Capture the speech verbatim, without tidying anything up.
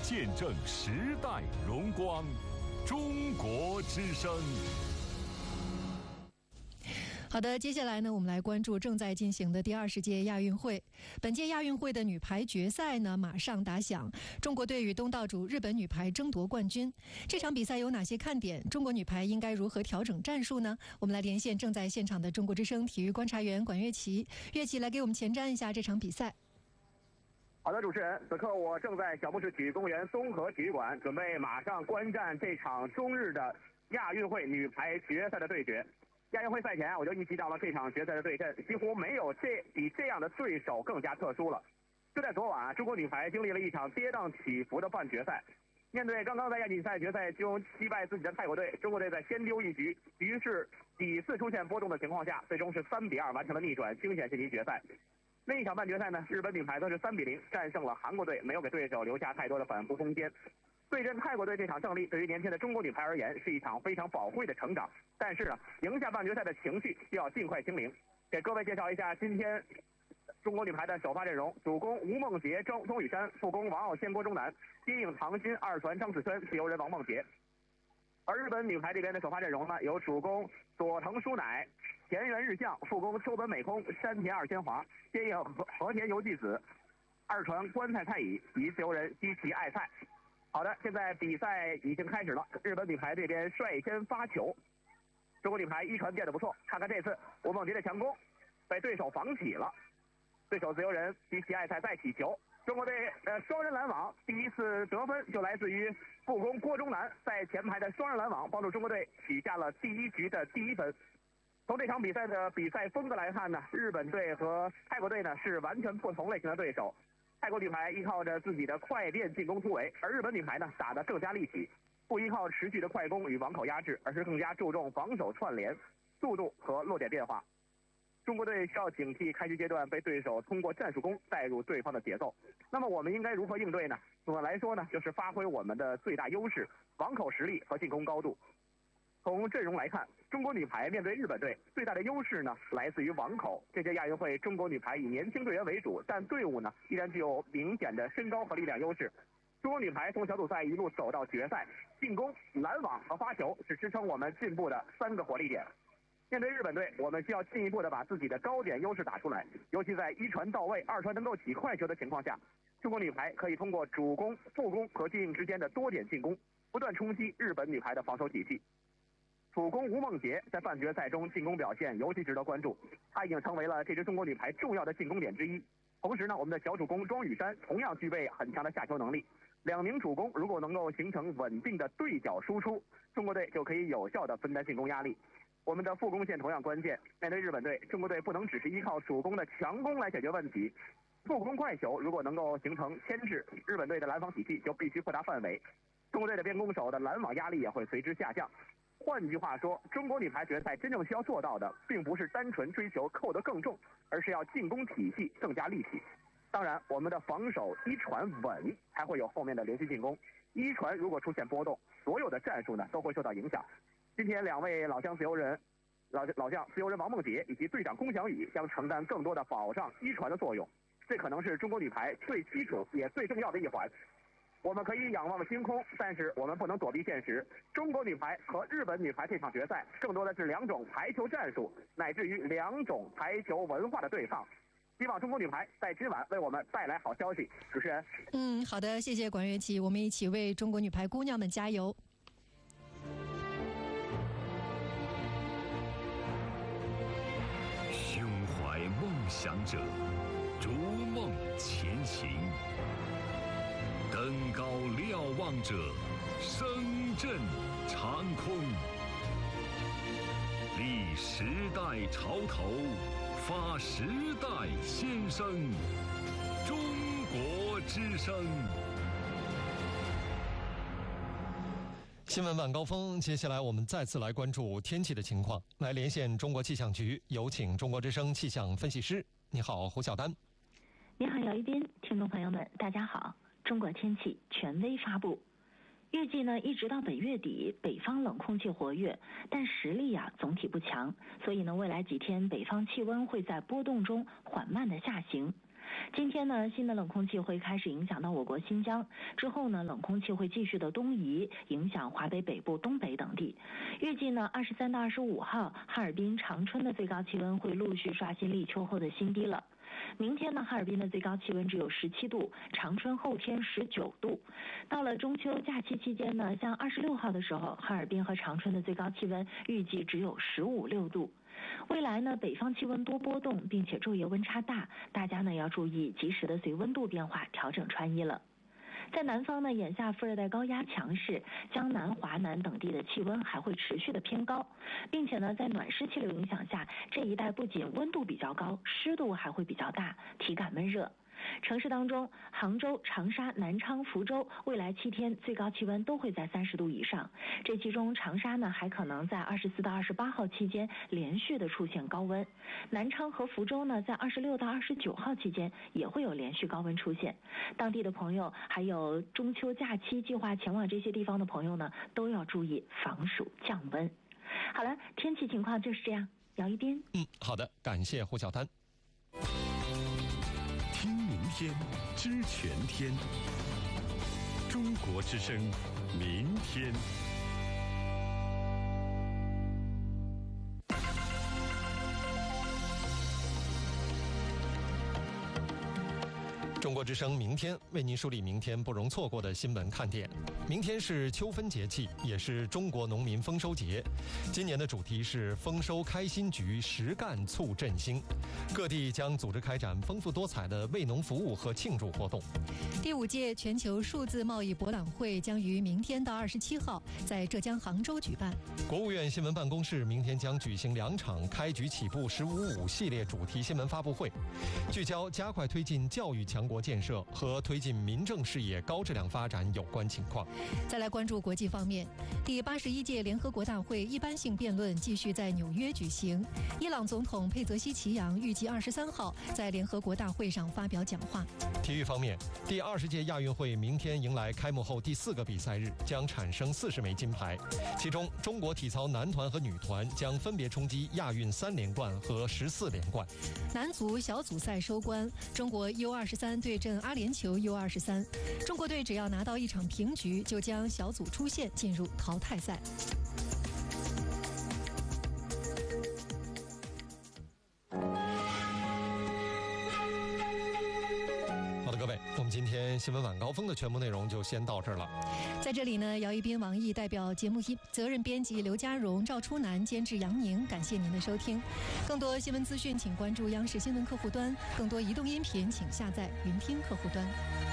见证时代荣光。中国之声。 好的，接下来呢，我们来关注正在进行的第二十届亚运会。本届亚运会的女排决赛呢，马上打响，中国队与东道主日本女排争夺冠军。这场比赛有哪些看点？中国女排应该如何调整战术呢？我们来连线正在现场的中国之声体育观察员管乐琪，乐琪来给我们前瞻一下这场比赛。 好的，主持人，此刻我正在小布市体育公园综合体育馆，准备马上观战这场中日的亚运会女排决赛的对决。亚运会赛前我就预计到了这场决赛的对阵，几乎没有这比这样的对手更加特殊了。就在昨晚，中国女排经历了一场跌宕起伏的半决赛，面对刚刚在亚锦赛决赛中击败自己的泰国队，中国队在先丢一局，局势几次出现波动的情况下，最终是三比二完成了逆转，惊险晋级决赛。另一场半决赛呢，日本女排则是三比零战胜了韩国队，没有给对手留下太多的反扑空间。对阵泰国队这场胜利，对于年轻的中国女排而言，是一场非常宝贵的成长。但是呢，赢下半决赛的情绪需要尽快清零。给各位介绍一下今天中国女排的首发阵容：主攻吴梦洁、周钟雨珊，副攻王傲先、郭钟南，接应唐鑫、二传张子萱，自由人王梦洁。而日本女排这边的首发阵容呢，有主攻佐藤舒乃、田园日向，副攻秋本美空、山田二千华，接应和和田由纪子，二传关菜菜乙及自由人西崎爱菜。好的，现在比赛已经开始了，日本女排这边率先发球，中国女排一传变得不错，看看这次吴梦洁的强攻被对手防起了，对手自由人西崎爱菜再起球，中国队呃双人拦网，第一次得分就来自于副攻郭钟南在前排的双人拦网，帮助中国队取下了第一局的第一分。从这场比赛的比赛风格来看呢，日本队和泰国队呢是完全不同类型的对手。泰国女排依靠着自己的快便进攻突围，而日本女排呢打得更加立体，不依靠持续的快攻与网口压制，而是更加注重防守串联、速度和落点变化。中国队需要警惕开局阶段被对手通过战术攻带入对方的节奏。那么我们应该如何应对呢？总的来说呢，就是发挥我们的最大优势，网口实力和进攻高度。从阵容来看，中国女排面对日本队最大的优势呢来自于网口。这届亚运会中国女排以年轻队员为主，但队伍呢依然具有明显的身高和力量优势。中国女排从小组赛一路走到决赛，进攻、拦网和发球是支撑我们进步的三个火力点。面对日本队，我们需要进一步的把自己的高点优势打出来，尤其在一传到位、二传能够起快球的情况下，中国女排可以通过主攻、副攻和接应之间的多点进攻，不断冲击日本女排的防守体系。主攻吴梦洁在半决赛中进攻表现尤其值得关注，她已经成为了这支中国女排重要的进攻点之一。同时呢，我们的小主攻庄雨珊同样具备很强的下球能力。两名主攻如果能够形成稳定的对角输出，中国队就可以有效地分担进攻压力。我们的副攻线同样关键，面对日本队，中国队不能只是依靠主攻的强攻来解决问题，副攻快球如果能够形成牵制，日本队的拦防体系就必须扩大范围，中国队的边攻手的拦网压力也会随之下降。换句话说，中国女排决赛真正需要做到的，并不是单纯追求扣得更重，而是要进攻体系更加立体。当然，我们的防守一传稳，才会有后面的连续进攻。一传如果出现波动，所有的战术呢都会受到影响。今天两位老将自由人，老老将自由人王梦洁以及队长龚翔宇将承担更多的保障一传的作用，这可能是中国女排最基础也最重要的一环。我们可以仰望星空，但是我们不能躲避现实。中国女排和日本女排这场决赛，更多的是两种排球战术，乃至于两种排球文化的对抗。希望中国女排在今晚为我们带来好消息。主持人， 嗯，好的，谢谢管乐琪，我们一起为中国女排姑娘们加油。 胸怀梦想者，逐梦前行。登高瞭望者，声震长空。立时代潮头，发时代先声。中国之声。 新闻晚高峰，接下来我们再次来关注天气的情况，来连线中国气象局，有请中国之声气象分析师。你好，胡晓丹。 你好，姚一斌，听众朋友们，大家好。中国天气权威发布，预计呢一直到本月底，北方冷空气活跃，但实力呀、啊、总体不强，所以呢未来几天北方气温会在波动中缓慢的下行。 今天呢，新的冷空气会开始影响到我国新疆，之后呢，冷空气会继续的东移，影响华北北部、东北等地。预计呢，二十三到二十五号，哈尔滨、长春的最高气温会陆续刷新立秋后的新低了。明天呢，哈尔滨的最高气温只有十七度，长春后天十九度。到了中秋假期期间呢，像二十六号的时候，哈尔滨和长春的最高气温预计只有十五六度。未来呢，北方气温多波动，并且昼夜温差大，大家呢要注意及时的随温度变化调整穿衣了。在南方呢，眼下副热带高压强势，江南、华南等地的气温还会持续的偏高，并且呢，在暖湿气流影响下，这一带不仅温度比较高，湿度还会比较大，体感闷热。城市当中，杭州、长沙、南昌、福州未来七天最高气温都会在三十度以上。这其中，长沙呢还可能在二十四到二十八号期间连续的出现高温，南昌和福州呢在二十六到二十九号期间也会有连续高温出现。当地的朋友还有中秋假期计划前往这些地方的朋友呢，都要注意防暑降温。好了，天气情况就是这样。姚一斌， 嗯，好的，感谢胡小丹。 天知全天，中国之声，明天。 中国之声明天为您梳理明天不容错过的新闻看点。明天是秋分节气，也是中国农民丰收节。今年的主题是丰收开新局，实干促振兴。各地将组织开展丰富多彩的为农服务和庆祝活动。 第五届全球数字贸易博览会将于明天到二十七号在浙江杭州举办。 国务院新闻办公室明天将举行两场开局起步“十五五”系列主题新闻发布会，聚焦加快推进教育强国建设和推进民政事业高质量发展有关情况。 再来关注国际方面，第八十一届联合国大会一般性辩论继续在纽约举行。伊朗总统佩泽西奇扬预计二十三号在联合国大会上发表讲话。 体育方面，第二十届亚运会明天迎来开幕后第四个比赛日，将产生四十枚金牌，其中中国体操男团和女团将分别冲击亚运三连冠和十四连冠。 男足小组赛收官，中国 U 二十三对阵阿联酋 U 二十三，中国队只要拿到一场平局，就将小组出线进入淘汰赛。 好的，各位，我们今天新闻晚高峰的全部内容就先到这儿了。 在这里呢，姚一斌、王毅代表节目责任编辑刘家荣、赵初南，监制杨宁，感谢您的收听。更多新闻资讯，请关注央视新闻客户端；更多移动音频，请下载云听客户端。